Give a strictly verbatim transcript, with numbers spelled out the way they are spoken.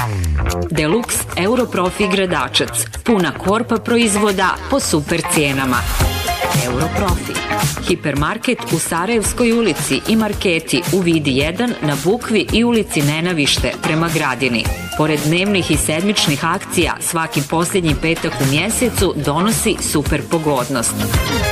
Deluxe Europrofi Gradačac. Puna korpa proizvoda po super cijenama. Europrofi. Hipermarket u Sarajevskoj ulici i marketi u Vidi jedan na Bukvi i ulici Nenavište prema Gradini. Pored dnevnih i sedmičnih akcija, svaki posljednji petak u mjesecu donosi super pogodnost.